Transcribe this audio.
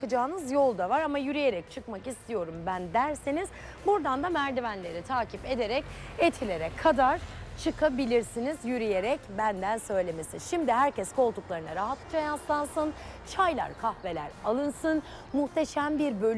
çıkacağınız yol da var ama yürüyerek çıkmak istiyorum ben derseniz buradan da merdivenleri takip ederek Etiler'e kadar çıkabilirsiniz yürüyerek, benden söylemesi. Şimdi herkes koltuklarına rahatça yaslansın, çaylar kahveler alınsın, muhteşem bir bölüm.